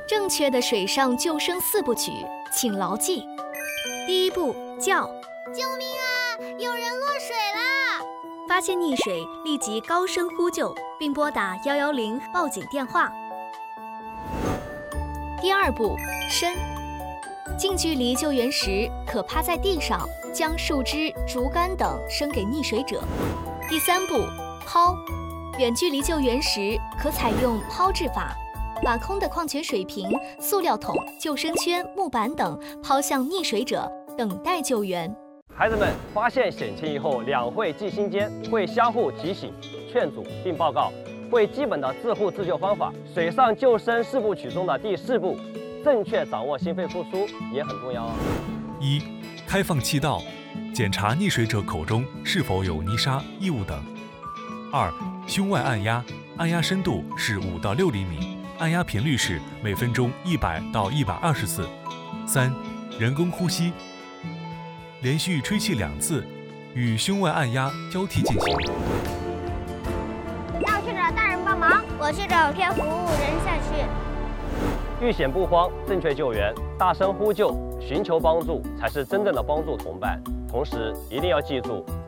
正确的水上救生4部曲，请牢记：第一步，叫， 救命啊！有人落水啦！ 发现溺水，立即高声呼救，并拨打110报警电话。第二步，伸。近距离救援时，可趴在地上，将树枝、竹竿等伸给溺水者。第三步，抛。远距离救援时，可采用抛掷法，把空的矿泉水瓶、塑料桶、救生圈、木板等抛向溺水者，等待救援。 孩子们发现险情以后，两会记心间，会相互提醒、劝阻并报告，会基本的自护自救方法。水上救生4部曲中的第4步，正确掌握心肺复苏也很重要哦。 1. 开放气道，检查溺水者口中是否有泥沙、异物等。2. 胸外按压，按压深度是5到6厘米，按压频率是每分钟100到120次。3. 人工呼吸，连续吹气2次，与胸外按压交替进行。 让去找大人帮忙，我去找偏服务人下去。 遇险不慌，正确救援，大声呼救，寻求帮助才是真正的帮助同伴。同时一定要记住，